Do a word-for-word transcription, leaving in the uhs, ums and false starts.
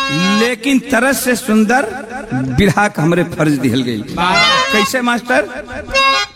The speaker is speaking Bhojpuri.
लेकिन तरस से सुंदर बिरहा का हमरे फर्ज दिहल गई। कैसे मास्टर?